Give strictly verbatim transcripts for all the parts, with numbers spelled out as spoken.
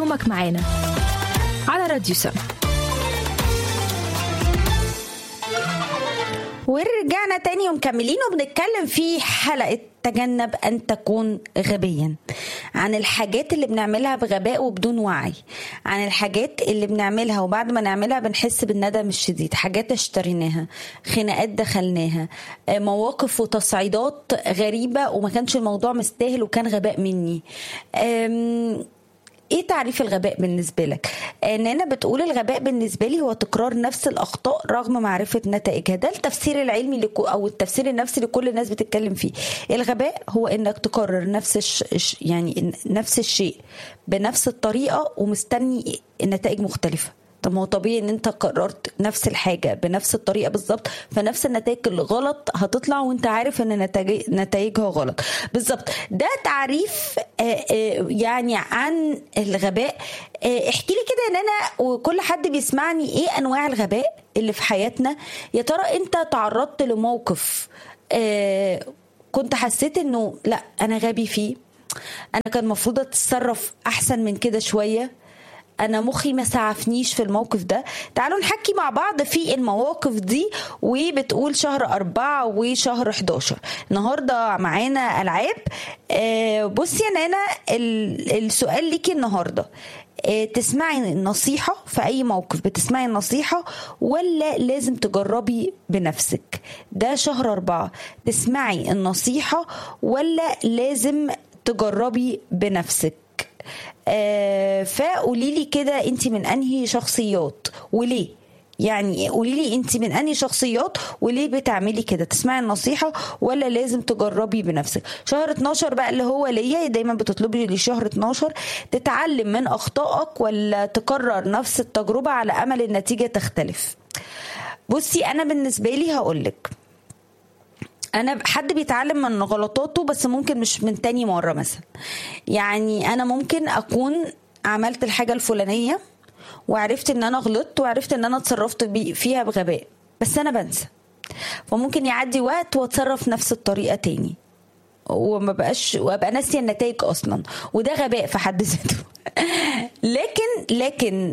يومك معانا على راديو سما. ورجعنا تاني ومكملين وبنتكلم في حلقة تجنب أن تكون غبيا، عن الحاجات اللي بنعملها بغباء وبدون وعي، عن الحاجات اللي بنعملها وبعد ما نعملها بنحس بالندم الشديد، حاجات اشتريناها، خناقات دخلناها، مواقف وتصعيدات غريبة وما كانش الموضوع مستاهل وكان غباء مني. ايه تعريف الغباء بالنسبه لك؟ نانا بتقول الغباء بالنسبه لي هو تكرار نفس الاخطاء رغم معرفه نتائجها. ده التفسير العلمي لكو او التفسير النفسي لكل الناس بتتكلم فيه. الغباء هو انك تكرر نفس الش... يعني نفس الشيء بنفس الطريقه ومستني نتائج مختلفه. طب ما هو طبيعي ان انت قررت نفس الحاجه بنفس الطريقه بالظبط، فنفس النتائج الغلط هتطلع وانت عارف ان نتائجها غلط بالظبط. ده تعريف يعني عن الغباء. احكي لي كده ان انا وكل حد بيسمعني ايه انواع الغباء اللي في حياتنا. يا ترى انت تعرضت لموقف كنت حسيت انه لا انا غبي فيه، انا كان المفروض اتصرف احسن من كده شويه، أنا مخي ما سعفنيش في الموقف ده. تعالوا نحكي مع بعض في المواقف دي. وبتقول شهر أربعة وشهر حداشر النهاردة معانا ألعاب. آه بصي يا نانا، السؤال ليكي النهاردة، آه تسمعي النصيحة في أي موقف؟ بتسمعي النصيحة ولا لازم تجربي بنفسك؟ ده شهر أربعة، تسمعي النصيحة ولا لازم تجربي بنفسك؟ آه فقولي لي كده انت من انهي شخصيات وليه؟ يعني قولي لي انت من انهي شخصيات وليه بتعملي كده؟ تسمعي النصيحه ولا لازم تجربي بنفسك؟ شهر اتناشر بقى اللي هو ليا، دايما بتطلبي لي شهر اتناشر، تتعلم من اخطائك ولا تكرر نفس التجربه على امل النتيجه تختلف؟ بصي انا بالنسبه لي هقولك، انا حد بيتعلم من غلطاته بس ممكن مش من تاني مرة. مثلا يعني انا ممكن اكون عملت الحاجة الفلانية وعرفت ان انا غلطت وعرفت ان انا اتصرفت فيها بغباء، بس انا بنسى، فممكن يعدي وقت واتصرف نفس الطريقة تاني وما بقاش وابقى ناسيه النتائج اصلا، وده غباء في حد ذاته. لكن لكن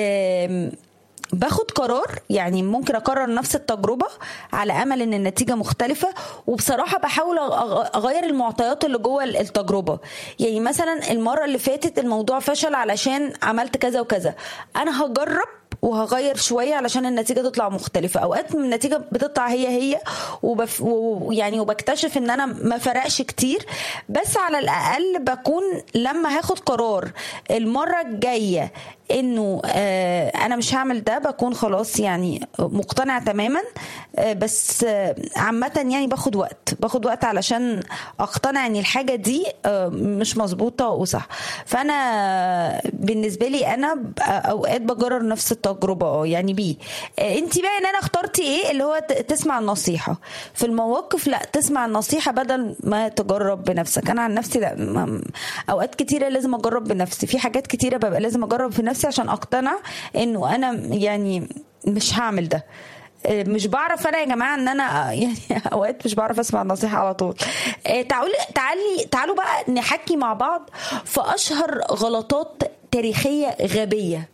باخد قرار، يعني ممكن اكرر نفس التجربه على امل ان النتيجه مختلفه، وبصراحه بحاول اغير المعطيات اللي جوه التجربه. يعني مثلا المره اللي فاتت الموضوع فشل علشان عملت كذا وكذا، انا هجرب وهغير شويه علشان النتيجه تطلع مختلفه. اوقات النتيجه بتطلع هي هي وبف... ويعني وبكتشف ان انا ما فرقش كتير، بس على الاقل بكون لما هاخد قرار المره الجايه انه آه انا مش هعمل ده، بكون خلاص يعني مقتنع تماما. آه بس آه عامه يعني باخد وقت باخد وقت علشان اقتنع ان الحاجه دي آه مش مظبوطه وصح. فانا بالنسبه لي انا اوقات بجرر نفس التجربه. اه يعني بيه آه انت بقى ان انا اخترتي ايه اللي هو تسمع النصيحه في المواقف؟ لا، تسمع النصيحه بدل ما تجرب بنفسك. انا عن نفسي لا، اوقات كتيره لازم اجرب بنفسي في حاجات كتيره، ببقى لازم اجرب في نفسي عشان اقتنع انه انا يعني مش هعمل ده. مش بعرف انا يا جماعه ان انا يعني اوقات مش بعرف اسمع النصيحه على طول. تعالوا تعالي تعالوا بقى نحكي مع بعض في اشهر غلطات تاريخيه غبيه،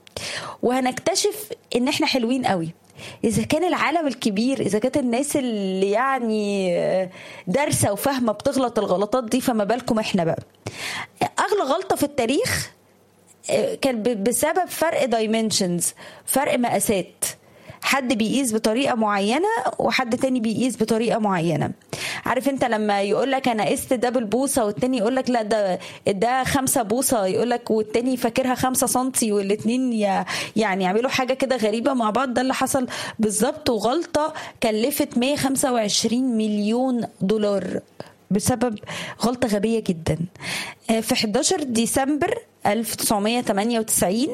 وهنكتشف ان احنا حلوين قوي. إذا كان العالم الكبير، إذا كانت الناس اللي يعني دارسة وفاهمة بتغلط الغلطات دي، فما بالكم إحنا بقى. أغلى غلطة في التاريخ كان بسبب فرق دايمنشنز، فرق مقاسات. حد بيقيس بطريقة معينة وحد تاني بيقيس بطريقة معينة. عارف انت لما يقولك انا قست ده بالبوصة والتاني يقولك لا ده ده خمسة بوصة، يقولك والتاني فاكرها خمسة سنتي، والاتنين يعني يعملوا حاجة كده غريبة مع بعض. ده اللي حصل بالظبط، وغلطة كلفت مية وخمسة وعشرين مليون دولار بسبب غلطة غبية جدا. في حداشر ديسمبر ألف وتسعمية وتمانية وتسعين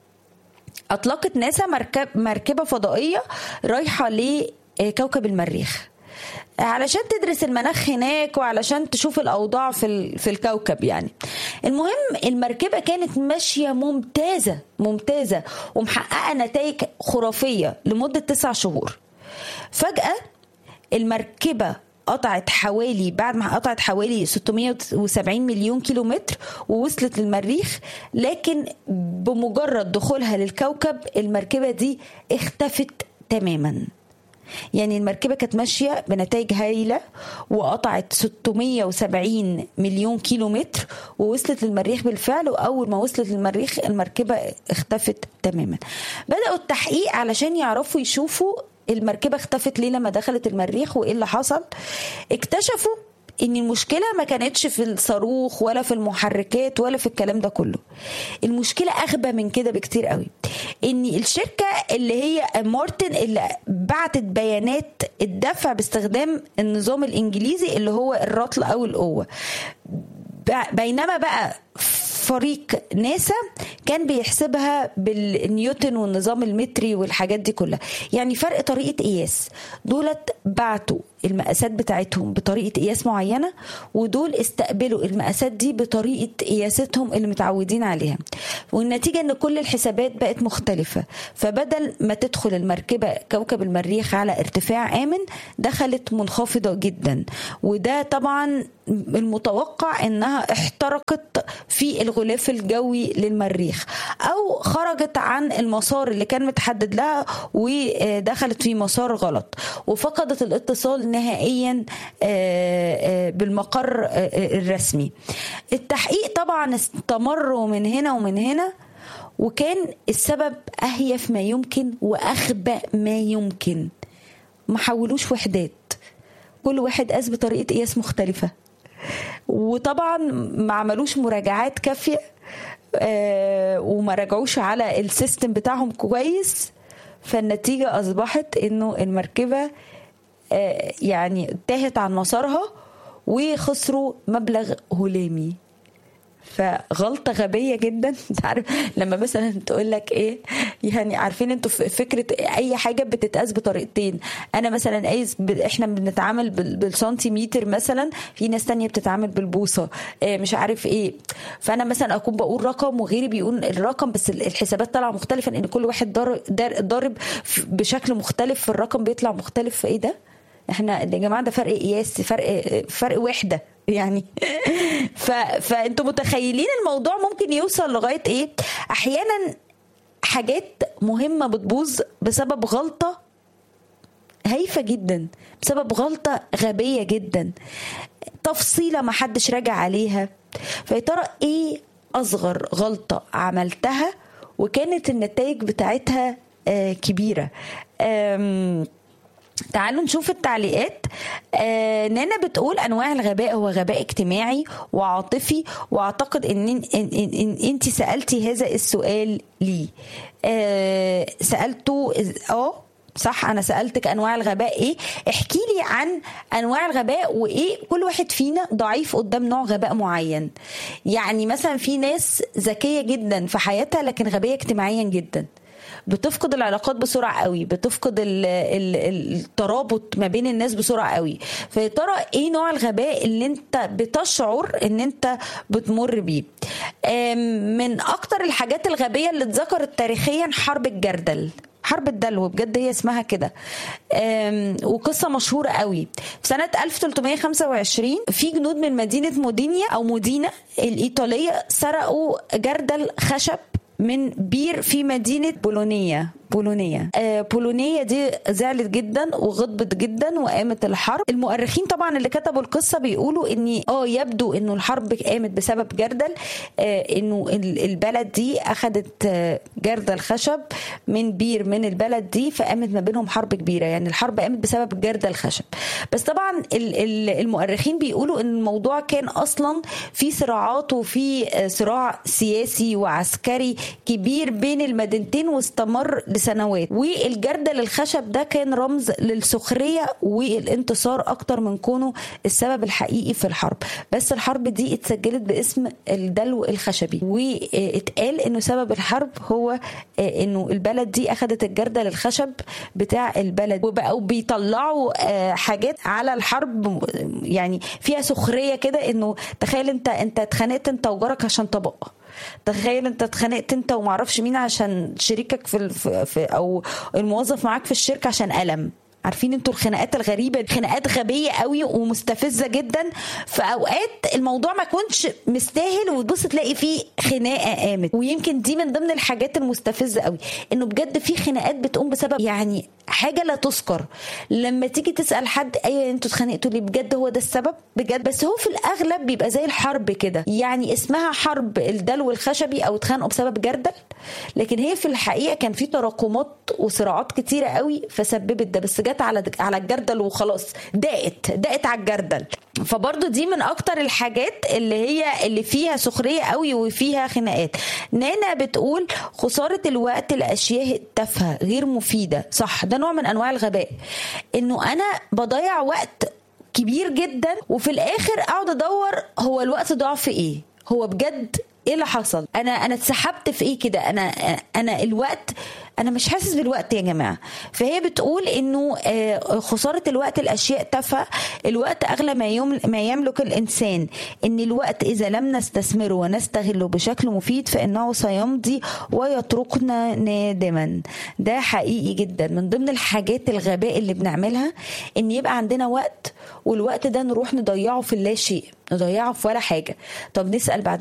أطلقت ناسا مركب مركبة فضائية رايحة لكوكب المريخ علشان تدرس المناخ هناك وعلشان تشوف الأوضاع في في الكوكب. يعني المهم المركبة كانت ماشية ممتازة ممتازة ومحققة نتائج خرافية لمدة تسع شهور. فجأة المركبة قطعت حوالي بعد ما قطعت حوالي ستمائة وسبعين مليون كيلومتر ووصلت للمريخ، لكن بمجرد دخولها للكوكب المركبة دي اختفت تماما. يعني المركبة كانت ماشية بنتائج هائلة وقطعت ستمائة وسبعين مليون كيلومتر ووصلت للمريخ بالفعل، وأول ما وصلت للمريخ المركبة اختفت تماما. بدأوا التحقيق علشان يعرفوا يشوفوا المركبة اختفت ليه لما دخلت المريخ وإيه اللي حصل. اكتشفوا ان المشكلة ما كانتش في الصاروخ ولا في المحركات ولا في الكلام ده كله. المشكلة اغبى من كده بكتير قوي، ان الشركة اللي هي مارتن اللي بعتت بيانات الدفع باستخدام النظام الانجليزي اللي هو الرطل او القوة، بينما بقى فريق ناسا كان بيحسبها بالنيوتن والنظام المتري والحاجات دي كلها. يعني فرق طريقة قياس، دولت بعتوا المقاسات بتاعتهم بطريقة قياس معينة، ودول استقبلوا المقاسات دي بطريقة قياستهم اللي متعودين عليها، والنتيجة ان كل الحسابات بقت مختلفة. فبدل ما تدخل المركبة كوكب المريخ على ارتفاع آمن، دخلت منخفضة جدا، وده طبعا المتوقع انها احترقت في الغلاف الجوي للمريخ، او خرجت عن المسار اللي كان متحدد لها ودخلت في مسار غلط وفقدت الاتصال نهائيا بالمقر الرسمي. التحقيق طبعا استمر من هنا ومن هنا، وكان السبب أهيف ما يمكن وأخبأ ما يمكن. ما حولوش وحدات، كل واحد قاس بطريقة قياس مختلفة، وطبعا ما عملوش مراجعات كافية وما راجعوش على السيستم بتاعهم كويس. فالنتيجة أصبحت إنه المركبة يعني تاهت عن مسارها وخسروا مبلغ هلامي. فغلطة غبية جدا. تعرف لما مثلا تقول لك ايه، يعني عارفين انتوا فكرة اي حاجة بتتقاس بطريقتين. انا مثلا قايس ب... احنا بنتعامل بال... بالسنتيمتر مثلا، في ناس تانية بتتعامل بالبوصة، إيه مش عارف ايه. فانا مثلا اكون بقول رقم وغيري بيقول الرقم، بس الحسابات طالعة مختلفة لان كل واحد ضارب ضارب بشكل مختلف في الرقم بيطلع مختلف. في ايه ده؟ احنا يا جماعه ده فرق قياس، فرق فرق وحده يعني. ف... فانتوا متخيلين الموضوع ممكن يوصل لغايه ايه؟ احيانا حاجات مهمه بتبوظ بسبب غلطه هايفه جدا، بسبب غلطه غبيه جدا، تفصيله ما حدش راجع عليها. فيا ترى ايه اصغر غلطه عملتها وكانت النتائج بتاعتها آه كبيره؟ آم تعالوا نشوف التعليقات. آه نانا بتقول انواع الغباء هو غباء اجتماعي وعاطفي، واعتقد ان, إن, إن, إن انت سألتي هذا السؤال لي. آه سألته اه صح، انا سألتك انواع الغباء ايه، احكي لي عن انواع الغباء وايه كل واحد فينا ضعيف قدام نوع غباء معين. يعني مثلا في ناس ذكية جدا في حياتها لكن غبية اجتماعيا جدا، بتفقد العلاقات بسرعة قوي، بتفقد ال ال الترابط ما بين الناس بسرعة قوي. فيا ترى ايه نوع الغباء اللي انت بتشعر ان انت بتمر بيه؟ من اكتر الحاجات الغبية اللي اتذكرت تاريخيا حرب الجردل، حرب الدلو، بجد هي اسمها كده، وقصة مشهورة قوي. في سنة ألف وثلاثمائة وخمسة وعشرين في جنود من مدينة مودينيا أو مودينا الإيطالية سرقوا جردل خشب من بير في مدينة بولونيا. بولونيا آه بولونيا دي زعلت جدا وغضبت جدا وقامت الحرب. المؤرخين طبعا اللي كتبوا القصة بيقولوا ان اه يبدو انه الحرب قامت بسبب جردل، آه انه البلد دي اخذت آه جردل خشب من بير من البلد دي، فقامت ما بينهم حرب كبيرة. يعني الحرب قامت بسبب جردل خشب. بس طبعا المؤرخين بيقولوا ان الموضوع كان اصلا في صراعات وفي صراع سياسي وعسكري كبير بين المدينتين واستمر لسنوات، والجردل الخشب ده كان رمز للسخرية والانتصار اكتر من كونه السبب الحقيقي في الحرب. بس الحرب دي اتسجلت باسم الدلو الخشبي، واتقال انه سبب الحرب هو انه البلد دي اخذت الجردل الخشب بتاع البلد، وبقوا بيطلعوا حاجات على الحرب يعني فيها سخرية كده. انه تخيل انت انت اتخانقت انت وجارك عشان طبق، تخيل انت اتخانقت انت ومعرفش مين عشان شريكك في, في او الموظف معاك في الشركة عشان قلم، عارفين انتوا الخناقات الغريبه، خناقات غبيه قوي ومستفزه جدا، في اوقات الموضوع ما يكونش مستاهل وتبص تلاقي فيه خناقه قامت. ويمكن دي من ضمن الحاجات المستفزه قوي، انه بجد في خناقات بتقوم بسبب يعني حاجه لا تذكر. لما تيجي تسال حد ايه انتوا اتخانقتوا ليه، بجد هو ده السبب بجد. بس هو في الاغلب بيبقى زي الحرب كده، يعني اسمها حرب الدلو الخشبي او اتخانقوا بسبب جردل، لكن هي في الحقيقه كان في تراكمات وصراعات كتيره قوي فسببت ده، بس جت على على الجردل وخلاص، دقت دقت على الجردل. فبرضو دي من اكتر الحاجات اللي هي اللي فيها سخريه قوي وفيها خناقات. نانا بتقول خساره الوقت الاشياء التافهه غير مفيده. صح، ده نوع من انواع الغباء، انه انا بضيع وقت كبير جدا وفي الاخر اقعد ادور هو الوقت ضاع في ايه، هو بجد ايه اللي حصل، انا انا اتسحبت في ايه كده، انا انا الوقت انا مش حاسس بالوقت يا جماعه. فهي بتقول انه خساره الوقت الاشياء تافهه، الوقت اغلى ما ما يملك الانسان، ان الوقت اذا لم نستثمره ونستغله بشكل مفيد فانه سيمضي ويتركنا نادما. ده حقيقي جدا، من ضمن الحاجات الغباء اللي بنعملها ان يبقى عندنا وقت والوقت ده نروح نضيعه في اللا شيء، نضيعه في ولا حاجه. طب نسال بعد